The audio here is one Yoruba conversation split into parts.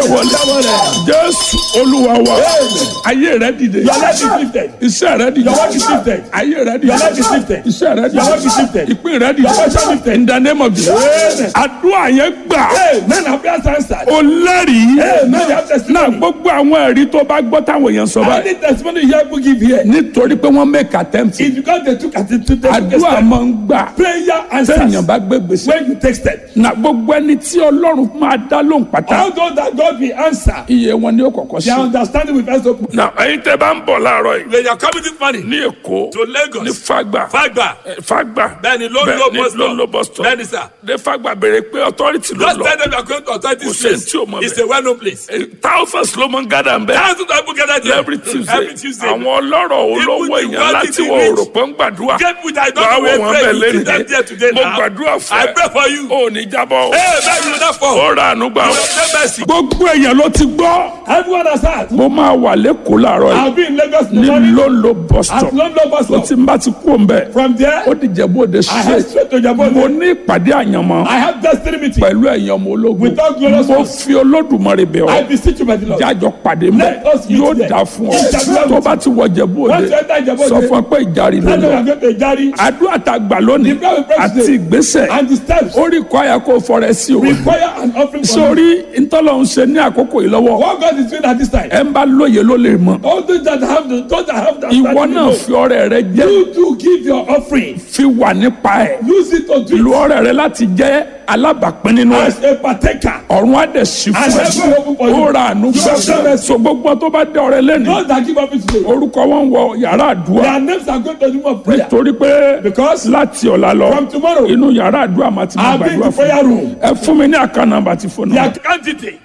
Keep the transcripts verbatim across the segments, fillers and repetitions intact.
wọlé. Jésù Olúwa wa. Ayé rẹ dìde. Your life is lifted. Iṣẹ́ rẹ dìde. Your work is lifted. Ayé rẹ dìde. Your life is lifted. Iṣẹ́ rẹ dìde. Your work is lifted. Ìpín rẹ dìde. Your work is lifted. In the name of Jesus. Àdúrà yẹn gbà. Men have prayers answered. O lẹ́rìí. Men have Náà testimony. gbogbo àwọn ẹ̀rí tó bá gbọ́ táwọn èèyàn sọ báyìí. Any testimony you have to give here. Nítorí pé wọ́n make attempt. It's because they took at it to take Àdúrà máa ń gbà. prayer answers. Sẹ́yìn bá gbé gbèsè. When you take steps. Na gbogbo ẹni tí Ọlọ́run máa dá lóhùn pátá. All those that God will answer. Iye wọn ni ó kọ́kọ́ Their sí. understanding will first open. Na ẹ̀yin tẹ́ bá ń bọ̀ láàárọ̀ yìí. When you are coming this morning Ní Èkó. to Lagos, Ní Fágbà. Fagba, Eh, Fágbà. Bẹ́ẹ̀ni, ló ń Bẹ́ẹ̀ lo ní bus stop. ló ń lo bus stop. Bẹ́ẹ̀ni, sir. Ní Fágbà béèrè pé authority ló Just lọ. tell them you are going to authority Kò place. sẹ́ni tí ò mọ̀ It's bẹ́ẹ̀. a well-known place. Eh, Thousands ló máa ń gádà ń bẹ́ẹ̀. Thousands of people gather there Every Tuesday. Every Tuesday. Àwọn ọlọ́rọ̀ olówó Even the èèyàn láti wealthy wọ rich. òrò pé ń gbàdúrà. Get with I Wàá don't know wò where wọ́n pray. bẹ̀ You see them lẹ́nu. there today Mo now. gbàdúrà fún I ẹ. pray for you. O ò ní jábọ̀. Hey, man, you will not fall. Ó ra àánú gbà. You will have mercy. Gbogbo èèyàn ló ti gbọ́. Everyone has heard. Mo máa wà lẹ́kọ̀ọ́ láàárọ̀ yìí. I'll be in Lagos Ní tomorrow. Lolo bus At stop. London bus Ó stop. ti ń bá ti kú òun bẹ́ẹ̀. From there, Ó di Ìjẹ̀bú-Òde I head straight. straight to Mo Jabode. ní ìpàdé àyànmọ́ I have destiny meeting. pẹ̀lú ẹ̀yin ọmọ ológun. Without glorious Mo ones. fi Olódùmarè bẹ̀ I ọ́. beseech you by the Lord. Jájọ pàdé mẹ́. Let us meet Yóò there. dà fún ọ. It's a blessing. Tó bá ti wọ Ìjẹ̀bú-Òde. Once you enter Jabode, Sọ fún ọ pé ìjàre ló tell them you lọ. are going to Jari. Àdúrà tá a gbà lónìí The prayer we pray àti today ìgbésẹ̀. and the steps Ó rí kọ́ àyà kó fọrẹ sí o. require an offering from you. Sórí ntọ́lọ̀ ń ṣe ní àkókò yìí lọ́wọ́. What God is doing at this time. Ẹ ń bá lóye ló lè mọ̀. All those that have the those that have the Ìwọ understanding náà know. fi ọrẹ rẹ jẹ́. You to give your offering. Fi wà nípa ẹ̀. Use it to do Lu it ọrẹ rẹ láti jẹ́ alábàápín nínú ẹ̀. as a partaker. Ọ̀run á dẹ̀ sí And fún heaven ẹ. open for you. Ó ra àánú gbà. So gbogbo tó bá dé ọrẹ lẹ́nu. Those that give offering today, Orúkọ wọn wọ yàrá àdúrà. their names are going to the room of prayer. Torí pé Because láti ọ̀la lọ. from tomorrow, Inú yàrá àdúrà máa ti máa I'll be in gbàdúrà the fún prayer mi. room. Ẹ fún mi ní àká nàmbà ti fóònù. The Quantity.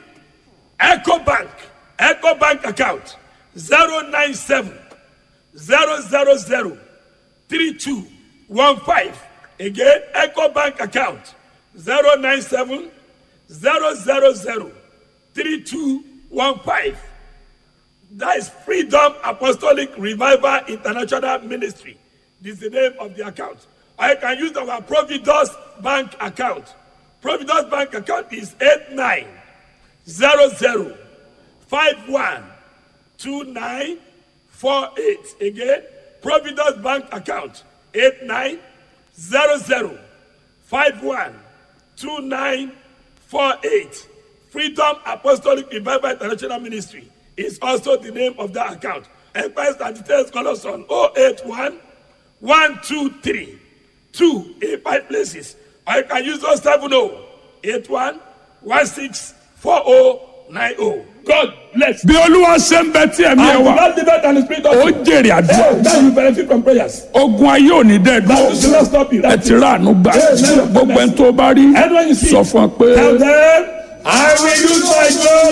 Echo Bank. Echo Bank account. zero nine seven zero zero zero three two one five. Again, Echo Bank account. zero nine seven zero zero zero three two one five. That is Freedom Apostolic Revival International Ministry. This is the name of the account. I can use our Providence Bank account. Providence Bank account is eight nine zero zero five one two nine four eight. Again, Providence Bank account eight nine zero zero five one two nine four eight. Freedom Apostolic Revival International Ministry is also the name of that account. Enquiries and details call us on oh eight one one two three two in five places. Or you can use those seven oh eight one one six four oh nine oh. God bless. Bí Olúwa ṣe ń bẹ tí ẹ̀mí ẹ I will wà. not live and the spirit of Ó you. jèrè àdúrà. That you benefit from prayers. Ogun ayé ò ní dẹ́ That will dúró. not stop you. Ẹ That's ti it. rà àánú gbà. Amen. Gbogbo ẹni tó bá rí. Anyone you see, Sọ fún ọ pé. tell them, I will use my glory.